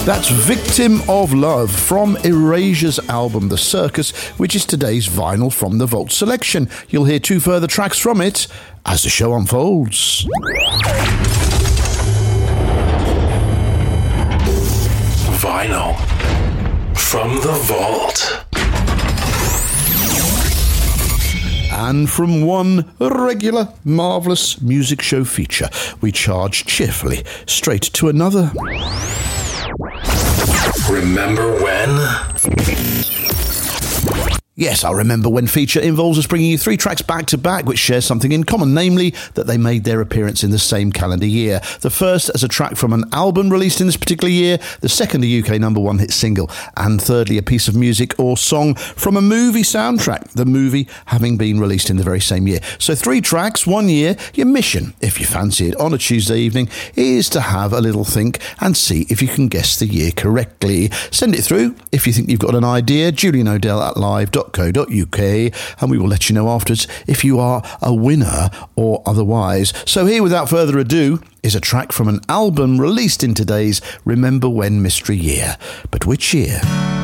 That's Victim of Love from Erasure's album The Circus, which is today's vinyl from the Vault selection. You'll hear two further tracks from it as the show unfolds. Vinyl from the Vault. And from one regular, marvellous music show feature, we charge cheerfully straight to another. Remember when? Yes, I Remember When feature involves us bringing you three tracks back-to-back which share something in common, namely that they made their appearance in the same calendar year. The first as a track from an album released in this particular year, the second a UK number one hit single, and thirdly a piece of music or song from a movie soundtrack, the movie having been released in the very same year. So three tracks, 1 year. Your mission, if you fancy it, on a Tuesday evening is to have a little think and see if you can guess the year correctly. Send it through if you think you've got an idea, julianodell@live.co.uk, and we will let you know afterwards if you are a winner or otherwise. So here, without further ado, is a track from an album released in today's Remember When mystery year. But which year?